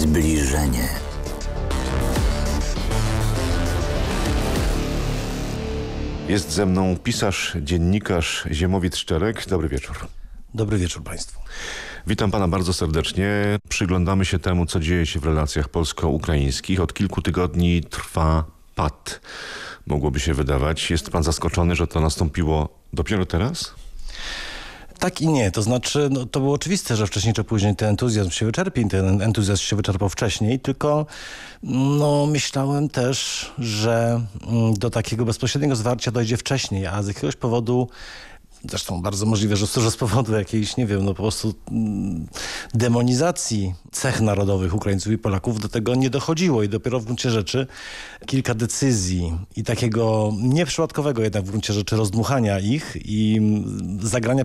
Zbliżenie. Jest ze mną pisarz, dziennikarz Ziemowit Szczerek. Dobry wieczór. Dobry wieczór Państwu. Witam Pana bardzo serdecznie. Przyglądamy się temu, co dzieje się w relacjach polsko-ukraińskich. Od kilku tygodni trwa pad. Mogłoby się wydawać. Jest Pan zaskoczony, że to nastąpiło dopiero teraz? Tak i nie. To znaczy, to było oczywiste, że wcześniej czy później ten entuzjazm się wyczerpie. Ten entuzjazm się wyczerpał wcześniej, tylko myślałem też, że do takiego bezpośredniego zwarcia dojdzie wcześniej, a z jakiegoś powodu, zresztą bardzo możliwe, że z powodu jakiejś, nie wiem, po prostu demonizacji cech narodowych Ukraińców i Polaków do tego nie dochodziło i dopiero w gruncie rzeczy kilka decyzji i takiego nieprzypadkowego jednak w gruncie rzeczy rozdmuchania ich i zagrania